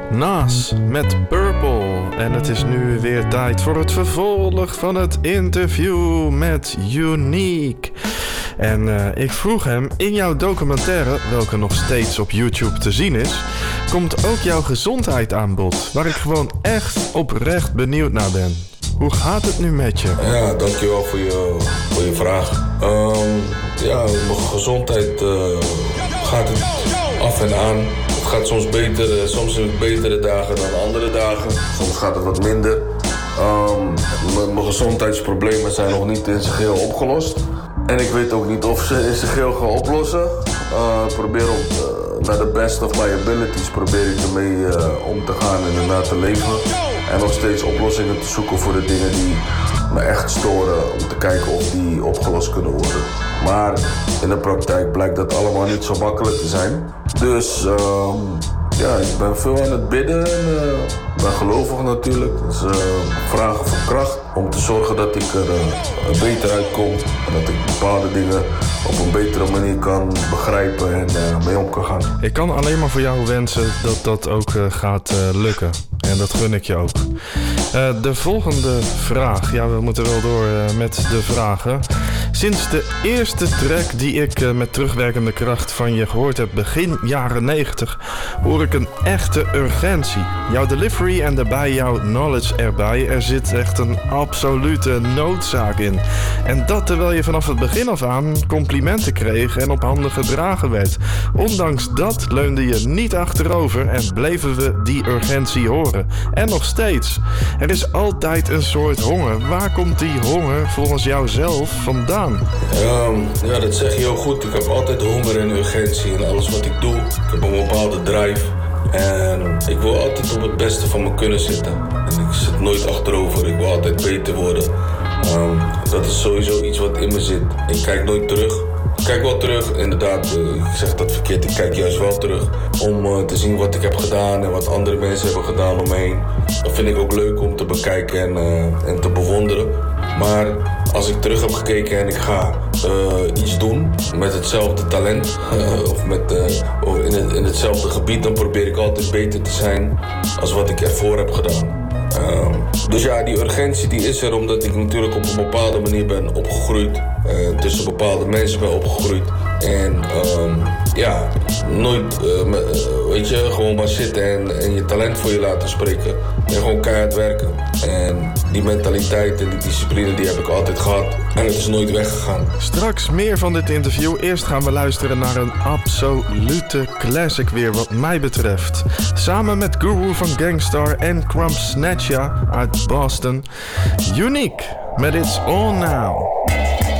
Nas met Purple. En het is nu weer tijd voor het vervolg van het interview met Unique. En ik vroeg hem, in jouw documentaire, welke nog steeds op YouTube te zien is, komt ook jouw gezondheid aan bod, waar ik gewoon echt oprecht benieuwd naar ben. Hoe gaat het nu met je? Ja, dankjewel voor je vraag. Mijn gezondheid gaat het af en aan. Het gaat soms beter, soms heb ik betere dagen dan andere dagen. Soms gaat het wat minder. Mijn gezondheidsproblemen zijn nog niet in zijn geheel opgelost. En ik weet ook niet of ze in zijn geheel gaan oplossen. Ik probeer naar the best of my abilities probeer ik ermee om te gaan en ernaar te leven. En nog steeds oplossingen te zoeken voor de dingen die me echt storen. Om te kijken of die opgelost kunnen worden. Maar in de praktijk blijkt dat allemaal niet zo makkelijk te zijn. Dus ik ben veel aan het bidden en ben gelovig natuurlijk. Dus vragen voor kracht om te zorgen dat ik er beter uitkom. En dat ik bepaalde dingen op een betere manier kan begrijpen en mee om kan gaan. Ik kan alleen maar voor jou wensen dat dat ook gaat lukken. En dat gun ik je ook. De volgende vraag. Ja, we moeten wel door met de vragen. Sinds de eerste track die ik met terugwerkende kracht van je gehoord heb, begin jaren 90, hoor ik een echte urgentie. Jouw delivery en daarbij jouw knowledge erbij. Er zit echt een absolute noodzaak in. En dat terwijl je vanaf het begin af aan complimenten kreeg en op handen gedragen werd. Ondanks dat leunde je niet achterover en bleven we die urgentie horen. En nog steeds. Er is altijd een soort honger. Waar komt die honger volgens jou zelf vandaan? Ja, dat zeg je heel goed. Ik heb altijd honger en urgentie in alles wat ik doe. Ik heb een bepaalde drive. En ik wil altijd op het beste van me kunnen zitten. En ik zit nooit achterover. Ik wil altijd beter worden. Dat is sowieso iets wat in me zit. Ik kijk nooit terug. Ik kijk wel terug, inderdaad. Ik zeg dat verkeerd. Ik kijk juist wel terug. Om te zien wat ik heb gedaan en wat andere mensen hebben gedaan om me heen. Dat vind ik ook leuk om te bekijken en te bewonderen. Maar als ik terug heb gekeken en ik ga iets doen met hetzelfde talent of in hetzelfde gebied, dan probeer ik altijd beter te zijn als wat ik ervoor heb gedaan. Dus ja, die urgentie die is er omdat ik natuurlijk op een bepaalde manier ben opgegroeid. Tussen bepaalde mensen ben opgegroeid. En nooit, gewoon maar zitten en je talent voor je laten spreken. En gewoon keihard werken. En die mentaliteit en die discipline die heb ik altijd gehad. En het is nooit weggegaan. Straks meer van dit interview. Eerst gaan we luisteren naar een absolute classic weer wat mij betreft. Samen met Guru van Gangstar en Crump Snatcha uit Boston. Unique met It's On Now.